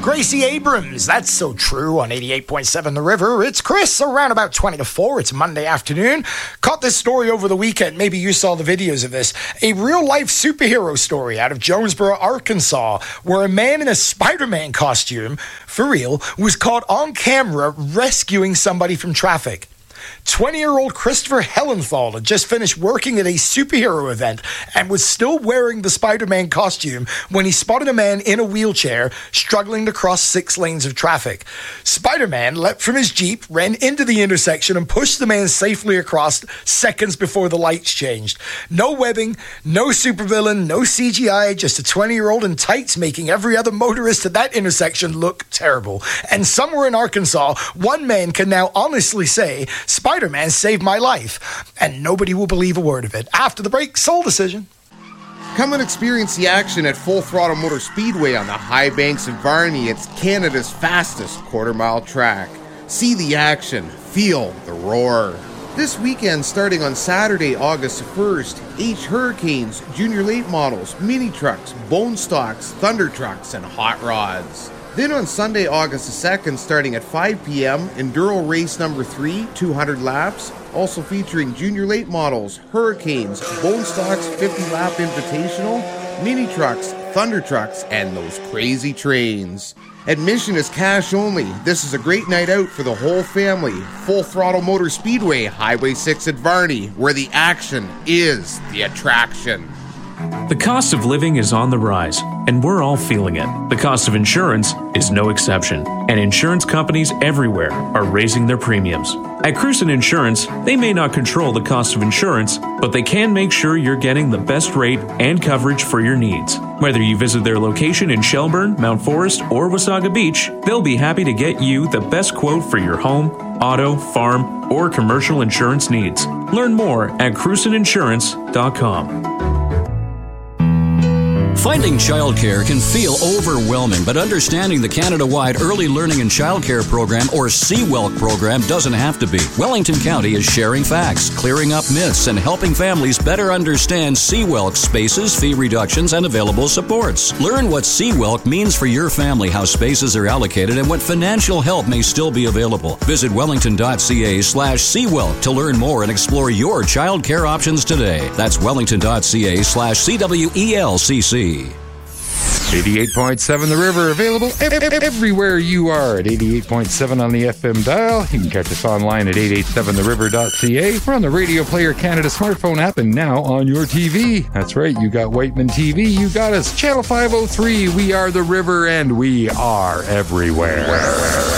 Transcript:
Gracie Abrams. That's so true on 88.7 The River. It's Chris, around about 20 to 4. It's Monday afternoon. Caught this story over the weekend. Maybe you saw the videos of this. A real-life superhero story out of Jonesboro, Arkansas, where a man in a Spider-Man costume, for real, was caught on camera rescuing somebody from traffic. 20-year-old Christopher Hellenthal had just finished working at a superhero event and was still wearing the Spider-Man costume when he spotted a man in a wheelchair struggling to cross 6 lanes of traffic. Spider-Man leapt from his Jeep, ran into the intersection, and pushed the man safely across seconds before the lights changed. No webbing, no supervillain, no CGI, just a 20-year-old in tights making every other motorist at that intersection look terrible. And somewhere in Arkansas, one man can now honestly say, Spider-Man saved my life, and nobody will believe a word of it. After the break, Soul Decision. Come and experience the action at Full Throttle Motor Speedway on the high banks of Varney. It's Canada's fastest quarter-mile track. See the action, feel the roar. This weekend, starting on Saturday, August 1st, H Hurricanes, Junior Late Models, Mini Trucks, Bone Stocks, Thunder Trucks, and Hot Rods. Then on Sunday, August 2nd, starting at 5 p.m., Enduro Race Number 3, 200 laps, also featuring Junior Late Models, Hurricanes, Bone Stocks 50-lap Invitational, Mini Trucks, Thunder Trucks, and those crazy trains. Admission is cash only. This is a great night out for the whole family. Full Throttle Motor Speedway, Highway 6 at Varney, where the action is the attraction. The cost of living is on the rise, and we're all feeling it. The cost of insurance is no exception, and insurance companies everywhere are raising their premiums. At Cruson Insurance, they may not control the cost of insurance, but they can make sure you're getting the best rate and coverage for your needs. Whether you visit their location in Shelburne, Mount Forest, or Wasaga Beach, they'll be happy to get you the best quote for your home, auto, farm, or commercial insurance needs. Learn more at crusoninsurance.com. Finding childcare can feel overwhelming, but understanding the Canada-wide Early Learning and Childcare Program, or CWELC program, doesn't have to be. Wellington County is sharing facts, clearing up myths, and helping families better understand CWELC spaces, fee reductions, and available supports. Learn what CWELC means for your family, how spaces are allocated, and what financial help may still be available. Visit wellington.ca/CWELC to learn more and explore your childcare options today. That's wellington.ca/CWELCC. 88.7 The River, available everywhere you are at 88.7 on the FM dial. You can catch us online at 887theriver.ca. We're on the Radio Player Canada smartphone app and now on your TV. That's right, you got Whiteman TV, you got us. Channel 503, we are The River, and we are everywhere.